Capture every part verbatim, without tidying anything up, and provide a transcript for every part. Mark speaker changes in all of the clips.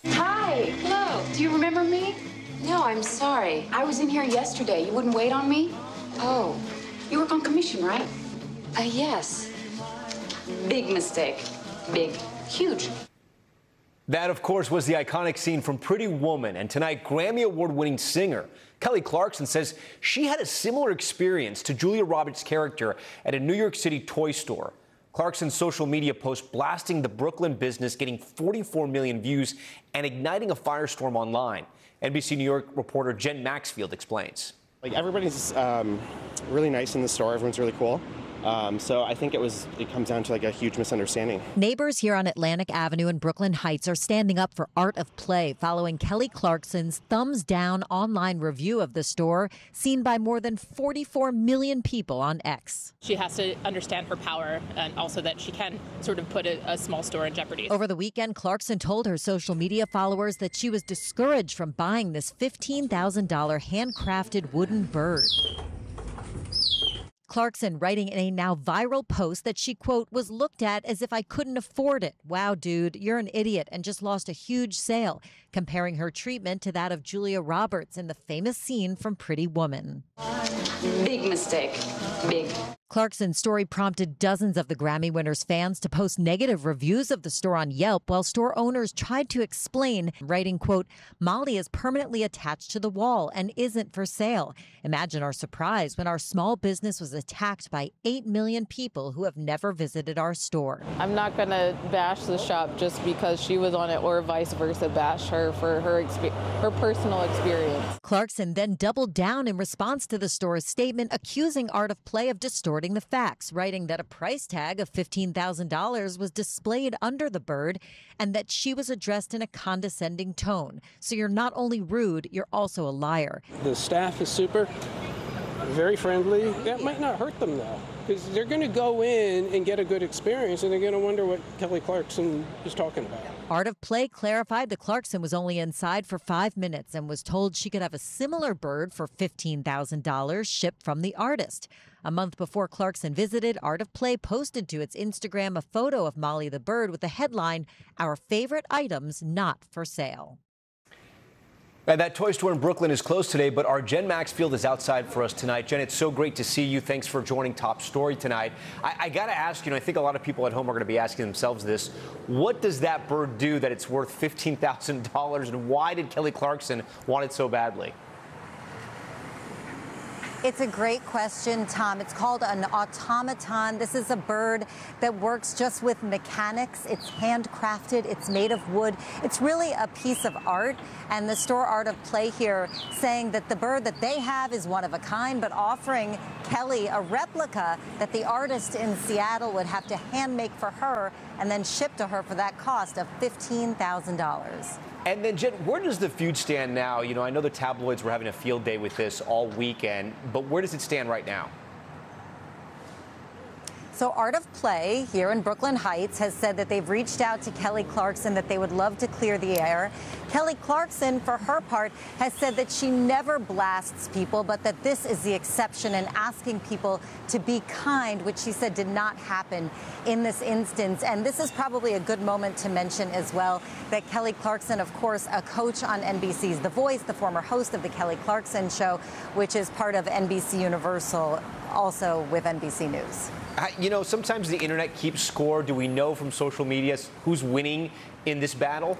Speaker 1: Hi. Hello. Do you remember me?
Speaker 2: No, I'm sorry.
Speaker 1: I was in here yesterday. You wouldn't wait on me?
Speaker 2: Oh,
Speaker 1: You work on commission, right?
Speaker 2: uh, yes.
Speaker 1: Big mistake. Big. Huge.
Speaker 3: That, of course, was the iconic scene from Pretty Woman. And tonight, Grammy Award-winning singer Kelly Clarkson says she had a similar experience to Julia Roberts' character at a New York City toy store. Clarkson's social media post blasting the Brooklyn business, getting forty-four million views and igniting a firestorm online. N B C New York reporter Jen Maxfield explains.
Speaker 4: Like, everybody's um, really nice in the store. Everyone's really cool. Um, so I think it was, it comes down to like a huge misunderstanding.
Speaker 5: Neighbors here on Atlantic Avenue in Brooklyn Heights are standing up for Art of Play following Kelly Clarkson's thumbs down online review of the store, seen by more than forty-four million people on X.
Speaker 6: She has to understand her power and also that she can sort of put a, a small store in jeopardy.
Speaker 5: Over the weekend, Clarkson told her social media followers that she was discouraged from buying this fifteen thousand dollars handcrafted wooden bird. Clarkson writing in a now viral post that she, quote, was looked at as if I couldn't afford it. Wow, dude, you're an idiot and just lost a huge sale, comparing her treatment to that of Julia Roberts in the famous scene from Pretty Woman.
Speaker 1: Big mistake. Big.
Speaker 5: Clarkson's story prompted dozens of the Grammy winners' fans to post negative reviews of the store on Yelp, while store owners tried to explain, writing, quote, Molly is permanently attached to the wall and isn't for sale. Imagine our surprise when our small business was attacked by eight million people who have never visited our store.
Speaker 7: I'm not going to bash the shop just because she was on it, or vice versa, bash her for her exp- her personal experience.
Speaker 5: Clarkson then doubled down in response to the store's statement, accusing Art of Play of distorting the facts, writing that a price tag of fifteen thousand dollars was displayed under the bird and that she was addressed in a condescending tone. So you're not only rude, you're also a liar.
Speaker 8: The staff is super, very friendly. That might not hurt them, though, because they're going to go in and get a good experience, and they're going to wonder what Kelly Clarkson is talking about.
Speaker 5: Art of Play clarified that Clarkson was only inside for five minutes and was told she could have a similar bird for fifteen thousand dollars shipped from the artist. A month before Clarkson visited, Art of Play posted to its Instagram a photo of Molly the bird with the headline, Our Favorite Items Not for Sale.
Speaker 3: And that toy store in Brooklyn is closed today, but our Jen Maxfield is outside for us tonight. Jen, it's so great to see you. Thanks for joining Top Story tonight. I, I got to ask you, and I think a lot of people at home are going to be asking themselves this, what does that bird do that it's worth fifteen thousand dollars, and why did Kelly Clarkson want it so badly?
Speaker 9: It's a great question, Tom. It's called an automaton. This is a bird that works just with mechanics. It's handcrafted. It's made of wood. It's really a piece of art. And the store Art of Play here saying that the bird that they have is one of a kind, but offering Kelly a replica that the artist in Seattle would have to hand make for her and then ship to her for that cost of fifteen thousand dollars.
Speaker 3: And then, Jen, where does the feud stand now? You know, I know the tabloids were having a field day with this all weekend, but where does it stand right now?
Speaker 9: So Art of Play here in Brooklyn Heights has said that they've reached out to Kelly Clarkson, that they would love to clear the air. Kelly Clarkson, for her part, has said that she never blasts people, but that this is the exception, and asking people to be kind, which she said did not happen in this instance. And this is probably a good moment to mention as well that Kelly Clarkson, of course, a coach on N B C's The Voice, the former host of the Kelly Clarkson Show, which is part of N B C Universal, also with N B C News.
Speaker 3: You know, sometimes the internet keeps score. Do we know from social media who's winning in this battle?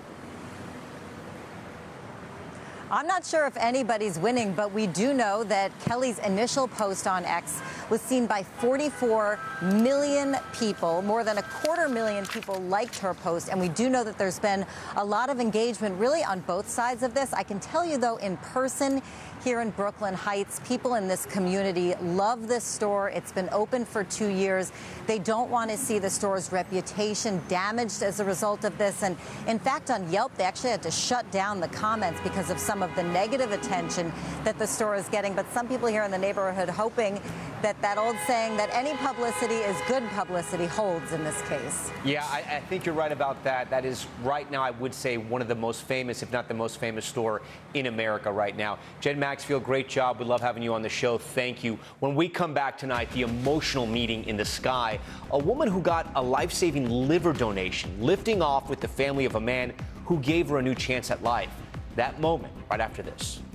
Speaker 9: I'm not sure if anybody's winning, but we do know that Kelly's initial post on X was seen by forty-four million people. More than a quarter million people liked her post, and we do know that there's been a lot of engagement really on both sides of this. I can tell you, though, in person here in Brooklyn Heights, people in this community love this store. It's been open for two years. They don't want to see the store's reputation damaged as a result of this. And in fact, on Yelp, they actually had to shut down the comments because of some of the negative attention that the store is getting. But some people here in the neighborhood hoping that that old saying that any publicity is good publicity holds in this case.
Speaker 3: Yeah, I, I think you're right about that. That is right now, I would say, one of the most famous, if not the most famous store in America right now. Jen Maxfield, great job. We love having you on the show. Thank you. When we come back tonight, the emotional meeting in the sky. A woman who got a life-saving liver donation, lifting off with the family of a man who gave her a new chance at life. That moment right after this.